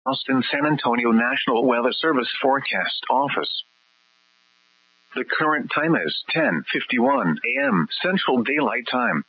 Austin San Antonio National Weather Service Forecast Office. The current time is 10:51 a.m. Central Daylight Time.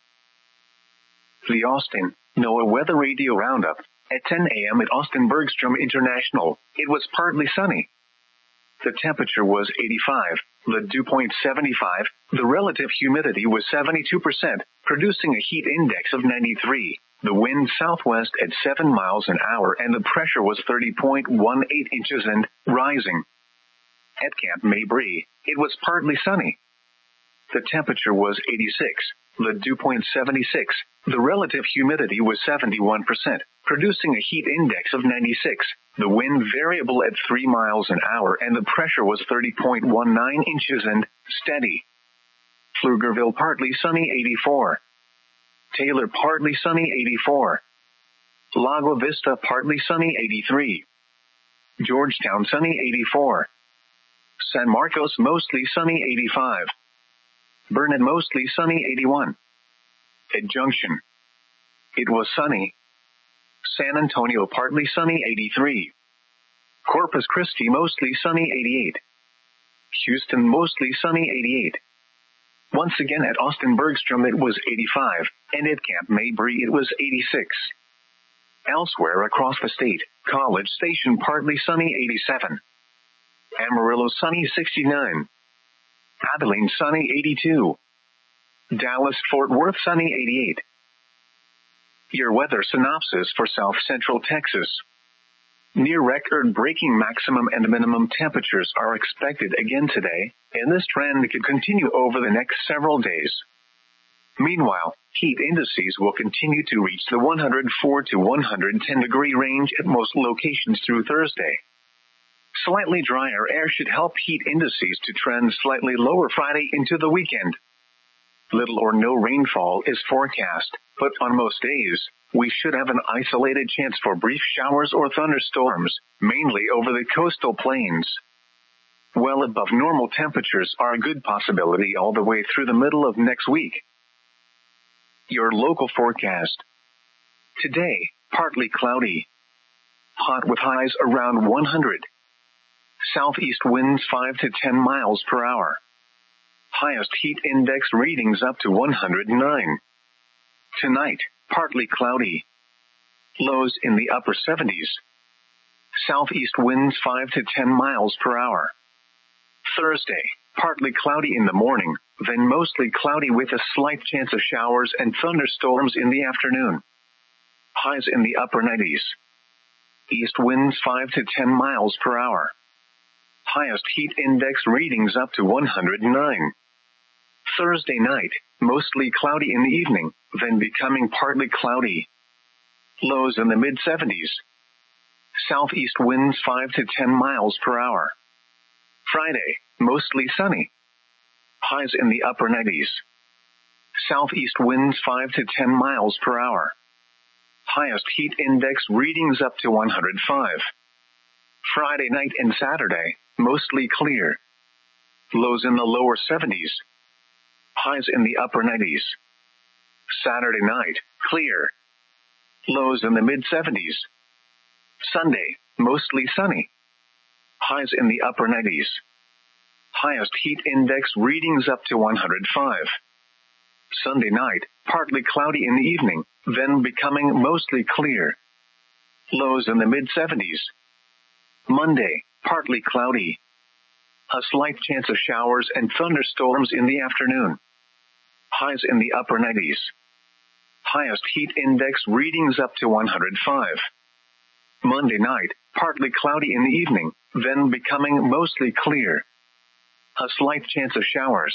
The Austin NOAA Weather Radio Roundup. At 10 a.m. at Austin Bergstrom International, it was partly sunny. The temperature was 85, the dew point 75, the relative humidity was 72%, producing a heat index of 93. The wind southwest at 7 miles an hour and the pressure was 30.18 inches and rising. At Camp Mabry, it was partly sunny. The temperature was 86, the dew point 76, the relative humidity was 71%, producing a heat index of 96. The wind variable at 3 miles an hour and the pressure was 30.19 inches and steady. Pflugerville partly sunny 84. Taylor partly sunny 84. Lago Vista partly sunny 83. Georgetown sunny 84. San Marcos mostly sunny 85. Burnet mostly sunny 81. At Junction, it was sunny. San Antonio partly sunny 83. Corpus Christi mostly sunny 88. Houston mostly sunny 88. Once again at Austin Bergstrom it was 85, and at Camp Mabry it was 86. Elsewhere across the state, College Station partly sunny 87. Amarillo sunny 69. Abilene sunny 82. Dallas Fort Worth sunny 88. Your weather synopsis for South Central Texas. Near record-breaking maximum and minimum temperatures are expected again today, and this trend could continue over the next several days. Meanwhile, heat indices will continue to reach the 104 to 110 degree range at most locations through Thursday. Slightly drier air should help heat indices to trend slightly lower Friday into the weekend. Little or no rainfall is forecast, but on most days, we should have an isolated chance for brief showers or thunderstorms, mainly over the coastal plains. Well above normal temperatures are a good possibility all the way through the middle of next week. Your local forecast. Today, partly cloudy. Hot with highs around 100. Southeast winds 5 to 10 miles per hour. Highest heat index readings up to 109. Tonight, partly cloudy. Lows in the upper 70s. Southeast winds 5 to 10 miles per hour. Thursday, partly cloudy in the morning, then mostly cloudy with a slight chance of showers and thunderstorms in the afternoon. Highs in the upper 90s. East winds 5 to 10 miles per hour. Highest heat index readings up to 109. Thursday night, mostly cloudy in the evening, then becoming partly cloudy. Lows in the mid-70s. Southeast winds 5 to 10 miles per hour. Friday, mostly sunny. Highs in the upper 90s. Southeast winds 5 to 10 miles per hour. Highest heat index readings up to 105. Friday night and Saturday, mostly clear. Lows in the lower 70s. Highs in the upper 90s. Saturday night, clear. Lows in the mid-70s. Sunday, mostly sunny. Highs in the upper 90s. Highest heat index readings up to 105. Sunday night, partly cloudy in the evening, then becoming mostly clear. Lows in the mid-70s. Monday, partly cloudy. A slight chance of showers and thunderstorms in the afternoon. Highs in the upper 90s. Highest heat index readings up to 105. Monday night, partly cloudy in the evening, then becoming mostly clear. A slight chance of showers.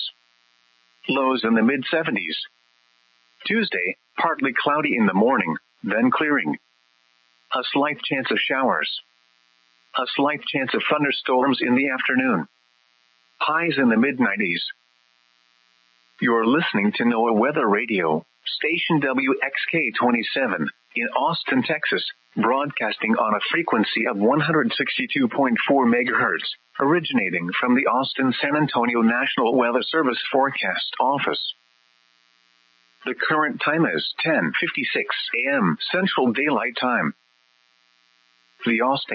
Lows in the mid-70s. Tuesday, partly cloudy in the morning, then clearing. A slight chance of showers. A slight chance of thunderstorms in the afternoon. Highs in the mid-90s. You're listening to NOAA Weather Radio, station WXK-27, in Austin, Texas, broadcasting on a frequency of 162.4 megahertz, originating from the Austin San Antonio National Weather Service Forecast Office. The current time is 10:56 a.m. Central Daylight Time. The Austin